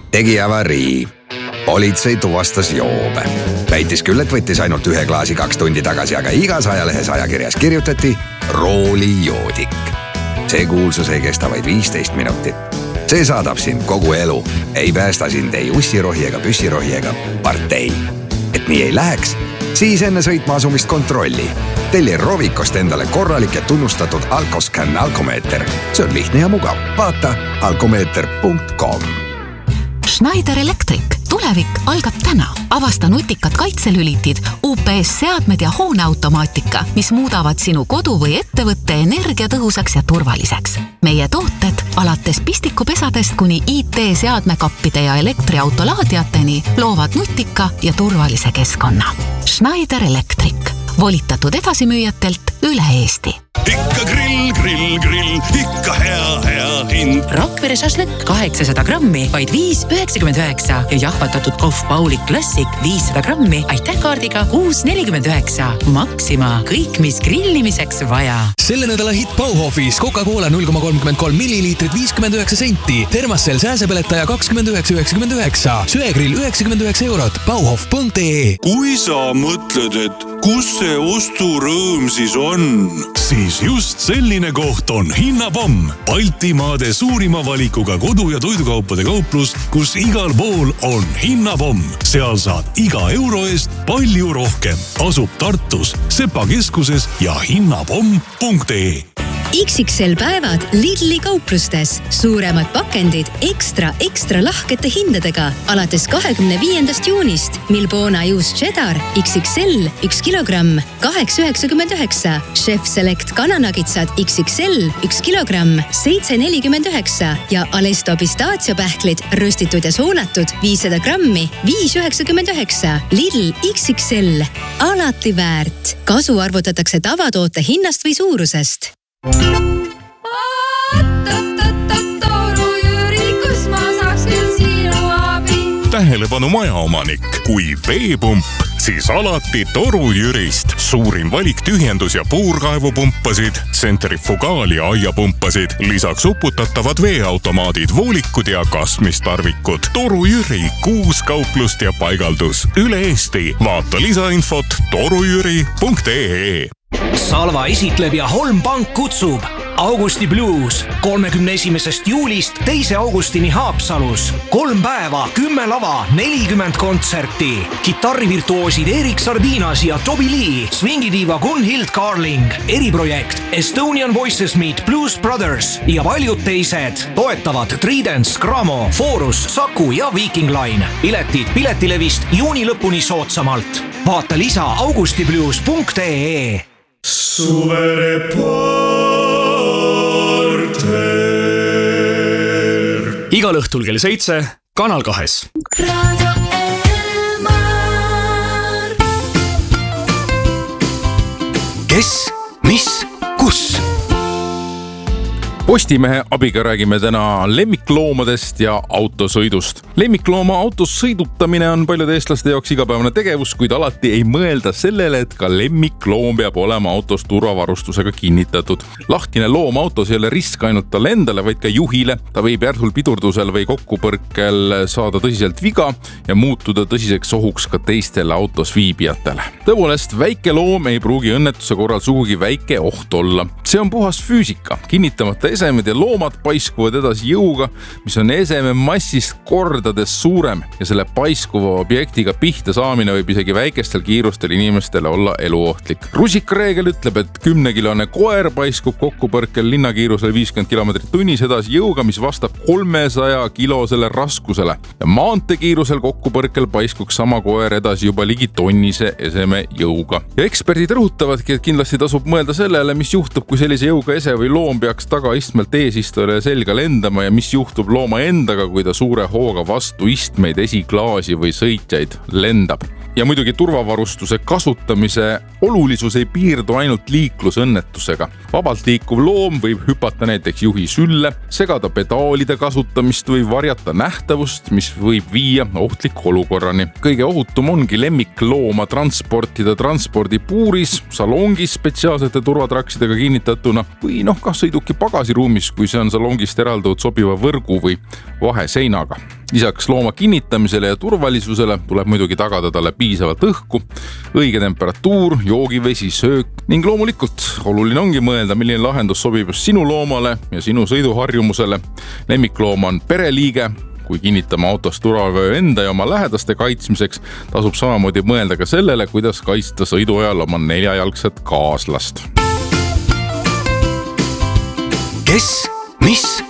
tegi avarii. Politsei tuvastas joobe. Väitis küll, et võttis ainult 1 klaasi 2 tundi tagasi, aga igas ajalehes ajakirjas kirjutati roolijoodik. See kuulsus ei kesta vaid 15 minutit. See saadab sind kogu elu. Ei päästa sind ei ussirohi ega püssirohi ega partei. Et nii ei läheks, siis enne sõitma asumist kontrolli. Telli Rovikost endale korralik ja tunnustatud Alkoscan alkomeeter. See on lihtne ja mugav. Vaata alkomeeter.com. Schneider Electric. Tulevik algab täna. Avasta nutikad kaitselülitid, UPS-seadmed ja hooneautomaatika, mis muudavad sinu kodu või ettevõtte energiatõhusaks ja turvaliseks. Meie tooted alates pistikupesadest kuni IT-seadmekappide ja elektriautolaadiateni loovad nutika ja turvalise keskkonna. Schneider Electric. Volitatud edasimüüjatelt üle Eesti. Ikka grill, ikka hea hind. Rakvere šašlõkk 800 grammi, vaid 5,99 ja jahvatatud Kohv Paulik Klassik 500 grammi, aitäh kaardiga 6,49. Maxima, kõik mis grillimiseks vaja. Selle nädala hit Bauhofis Coca-Cola 0,33 milliliitrit 59 senti, Thermacell sääsepeletaja 29,99, söegrill 99 €, bauhof.ee. Kui sa mõtled, et kus see osturõõm siis on, siis just selline koht on Hinnapomm. Baltimaade suurima valikuga kodu- ja toidukaupade kauplus, kus igal pool on Hinnapomm. Seal saad iga euro eest palju rohkem. Asub Tartus, Sepa keskuses ja hinnapomm.ee. XXL päevad Lidli kauplustes. Suuremad pakendid ekstra lahkete hindadega. Alates 25. juunist Milbona juust cheddar XXL 1 kilogramm 8,99. Chef Select kananagitsad XXL 1 kilogramm 7,49 ja Alesto pistaatsiopähklid röstitud ja soonatud 500 grammi 5,99. Lidl XXL. Alati väärt. Kasu arvutatakse tavatoote hinnast või suurusest. Toru Jüri, kus ma saaks küll sinu abi? Tähelepanu majaomanik, kui veepump, siis alati Toru Jürist. Suurim valik tühjendus- ja puurkaevupumpasid, centrifugaal- ja aiapumpasid, lisaks uputatavad veeautomaadid, voolikud ja kasmistarvikud. Toru Jüri, 6 kauplust ja paigaldus üle Eesti. Vaata lisainfot torujüri.ee. Salva esitleb ja Holm Pank kutsub Augusti Blues 31. juulist 2. augustini Haapsalus. 3 päeva, 10 lava, 40 kontserti. Kitarrivirtuoosid Erik Sardinas ja Toby Lee, swingidiiva Gunhild Carling, eriprojekt Estonian Voices Meet Blues Brothers ja paljud teised. Toetavad Trident, Scramo, Forus, Saku ja Viking Line. Piletid Piletilevist juuni lõpuni soodsamalt. Vaata lisa augustiblues.ee. Suvereporter. Igal õhtul kell 7 Kanal 2. Kes, mis, kus? Postimehe abiga räägime täna lemmikloomadest ja autosõidust. Lemmiklooma autos sõidutamine on paljude eestlaste jaoks igapäevane tegevus, kuid alati ei mõelda sellele, et ka lemmikloom peab olema autos turvavarustusega kinnitatud. Lahtine loom autos ei ole risk ainult talle endale, vaid ka juhile. Ta võib järsul pidurdusel või kokkupõrkel saada tõsiselt viga ja muutuda tõsiseks ohuks ka teistele autos viibijatele. Tõepoolest, väike loom ei pruugi õnnetuse korral sugugi väike oht olla. See on puhas füüsika, kinnitamata esemed ja loomad paiskuvad edasi jõuga, mis on eseme massist kordades suurem ja selle paiskuva objektiga pihta saamine võib isegi väikestel kiirustel inimestele olla eluohtlik. Rusikareegel ütleb, et 10-kilone koer paiskub kokkupõrkel linnakiirusel 50 km/h edasi jõuga, mis vastab 300-kilosele raskusele ja maanteekiirusel kokkupõrkel paiskuks sama koer edasi juba ligi tonnise eseme jõuga. Ja eksperdid rõhutavadki, et kindlasti tasub mõelda sellele, mis juhtub, kui sellise jõuga ese või loom peaks tagaistmelt eesistujale selga lendama ja mis juhtub looma endaga, kui ta suure hooga vastu istmeid, esiklaasi või sõitjaid lendab. Ja muidugi turvavarustuse kasutamise olulisus ei piirdu ainult liiklusõnnetusega. Vabalt liikuv loom võib hüpata näiteks juhi sülle, segada pedaalide kasutamist või varjata nähtavust, mis võib viia ohtliku olukorrani. Kõige ohutum ongi lemmiklooma transportida transpordipuuris, salongis spetsiaalsete turvatraksidega kinnitatuna või ka sõiduki pagasi klaasiruumis, kui see on salongist eraldatud sobiva võrgu või vaheseinaga. Lisaks looma kinnitamisele ja turvalisusele tuleb muidugi tagada talle piisavalt õhku, õige temperatuur, joogivesi, söök ning loomulikult oluline ongi mõelda, milline lahendus sobib just sinu loomale ja sinu sõiduharjumusele. Lemmikloom on pereliige. Kui kinnitame autos turvavöö enda ja oma lähedaste kaitsmiseks, tasub samamoodi mõelda ka sellele, kuidas kaitsta sõidu ajal oma neljajalgset kaaslast. Kes, mis